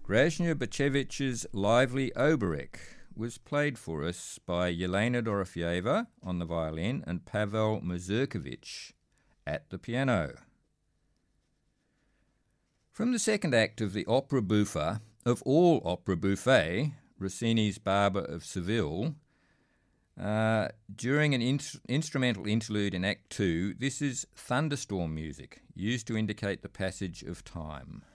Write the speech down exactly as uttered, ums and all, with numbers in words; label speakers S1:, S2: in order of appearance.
S1: Grozny Bacevich's Lively Oberek was played for us by Yelena Dorofieva on the violin and Pavel Mazurkiewicz at the piano. From the second act of the opera buffa, of all opera bouffe, Rossini's Barber of Seville, uh, during an in- instrumental interlude in Act two, this is thunderstorm music, used to indicate the passage of time.